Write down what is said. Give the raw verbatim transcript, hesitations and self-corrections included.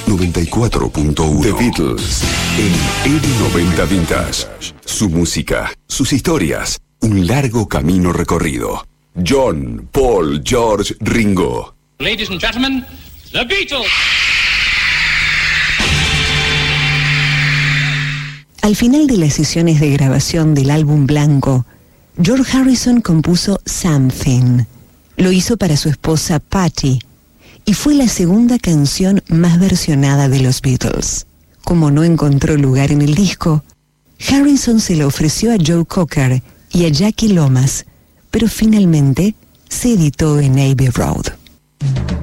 noventa y cuatro punto uno. The Beatles en M noventa Vintage. Su música, sus historias, un largo camino recorrido. John, Paul, George, Ringo. Ladies and gentlemen, The Beatles. Al final de las sesiones de grabación del álbum blanco, George Harrison compuso Something. Lo hizo para su esposa Patty y fue la segunda canción más versionada de los Beatles. Como no encontró lugar en el disco, Harrison se lo ofreció a Joe Cocker y a Jackie Lomas, pero finalmente se editó en Abbey Road.